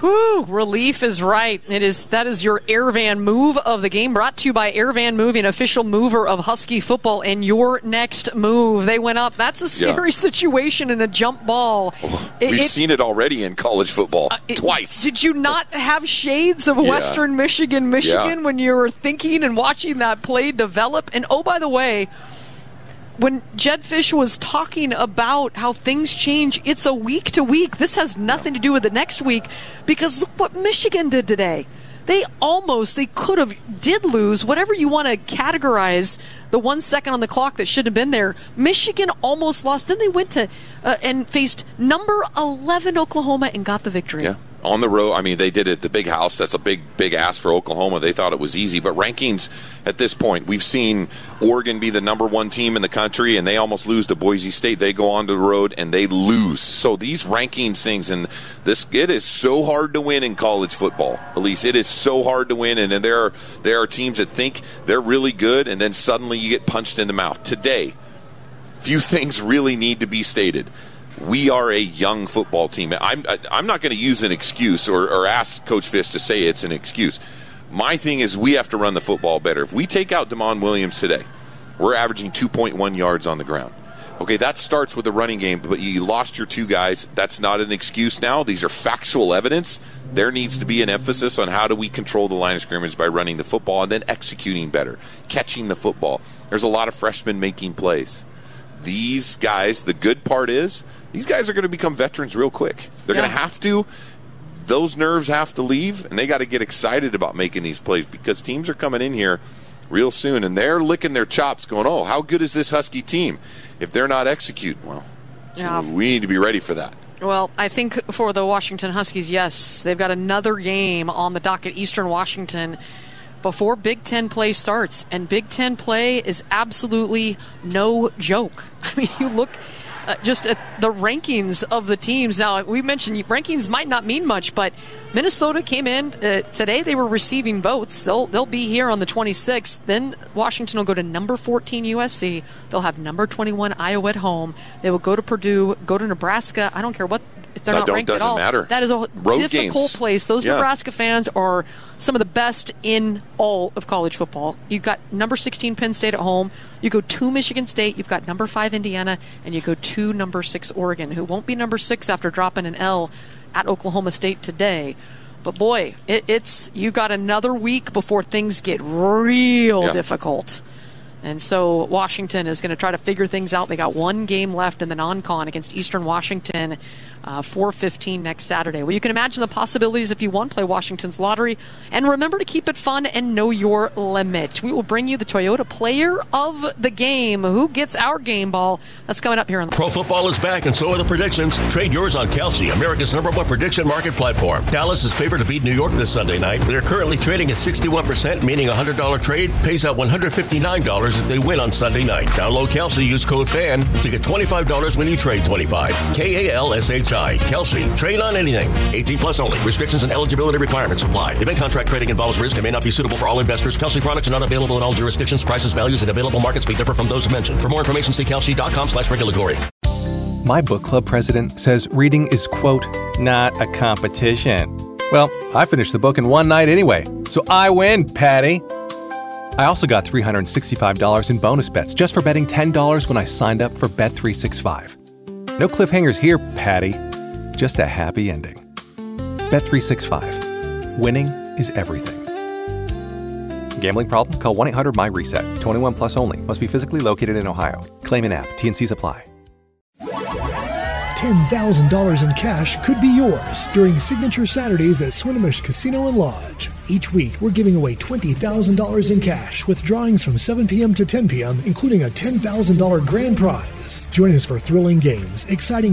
Whew, relief is right. That is your Airvan move of the game, brought to you by Airvan Moving, official mover of Husky football, and your next move. They went up. That's a scary situation in a jump ball. We've seen it already in college football twice. Did you not have shades of Western Michigan when you were thinking and watching that play develop? And oh, by the way, when Jedd Fisch was talking about how things change, it's a week to week. This has nothing to do with the next week, because look what Michigan did today. Did lose, whatever you want to categorize the 1 second on the clock that should have been there. Michigan almost lost. Then they went to and faced number 11 Oklahoma and got the victory. Yeah. On the road, I mean, they did it at the big house. That's a big ask for Oklahoma. They thought it was easy. But rankings at this point, we've seen Oregon be the number 1 team in the country, and they almost lose to Boise State. They go on to the road, and they lose. So these rankings things, and it is so hard to win in college football. Elise, it is so hard to win, and there are teams that think they're really good, and then suddenly you get punched in the mouth. Today, few things really need to be stated. We are a young football team. I'm not going to use an excuse or ask Coach Fisch to say it's an excuse. My thing is we have to run the football better. If we take out Damon Williams today, we're averaging 2.1 yards on the ground. Okay, that starts with the running game, but you lost your 2 guys. That's not an excuse now. These are factual evidence. There needs to be an emphasis on how do we control the line of scrimmage by running the football and then executing better, catching the football. There's a lot of freshmen making plays. These guys, the good part is, these guys are going to become veterans real quick. They're going to have to. Those nerves have to leave, and they got to get excited about making these plays, because teams are coming in here real soon, and they're licking their chops going, oh, how good is this Husky team? If they're not executing, well, we need to be ready for that. Well, I think for the Washington Huskies, yes, they've got another game on the docket, Eastern Washington, before Big Ten play starts. And Big Ten play is absolutely no joke. I mean, you look just at the rankings of the teams. Now, we mentioned rankings might not mean much, but Minnesota came in today. They were receiving votes. They'll be here on the 26th. Then Washington will go to number 14 USC. They'll have number 21 Iowa at home. They will go to Purdue, go to Nebraska. I don't care what. If they're not ranked at all, matter. That is a road difficult place. Those Nebraska fans are some of the best in all of college football. You've got number 16 Penn State at home. You go to Michigan State. You've got number 5 Indiana, and you go to number 6 Oregon, who won't be number 6 after dropping an L at Oklahoma State today. But boy, you got another week before things get real difficult. And so Washington is going to try to figure things out. They got 1 game left in the non-con against Eastern Washington, 4:15 next Saturday. Well, you can imagine the possibilities if you want to play Washington's lottery. And remember to keep it fun and know your limit. We will bring you the Toyota Player of the Game. Who gets our game ball? That's coming up here on the Pro football is back, and so are the predictions. Trade yours on Kelsey, America's #1 prediction market platform. Dallas is favored to beat New York this Sunday night. They're currently trading at 61%, meaning a $100 trade pays out $159 if they win on Sunday night. Download Kelsey, use code FAN to get $25 when you trade $25. KALSHI. Kelsey. Trade on anything. 18 plus only. Restrictions and eligibility requirements apply. Event contract trading involves risk and may not be suitable for all investors. Kelsey products are not available in all jurisdictions. Prices, values, and available markets may differ from those mentioned. For more information, see kelsey.com/regulatory. My book club president says reading is, quote, not a competition. Well, I finished the book in one night anyway, so I win, Patty. I also got $365 in bonus bets just for betting $10 when I signed up for Bet365. No cliffhangers here, Patty. Just a happy ending. Bet365. Winning is everything. Gambling problem? Call 1-800-MY-RESET. 21 plus only. Must be physically located in Ohio. Claim in app. T&Cs apply. $10,000 in cash could be yours during Signature Saturdays at Swinomish Casino and Lodge. Each week, we're giving away $20,000 in cash with drawings from 7 p.m. to 10 p.m., including a $10,000 grand prize. Join us for thrilling games, exciting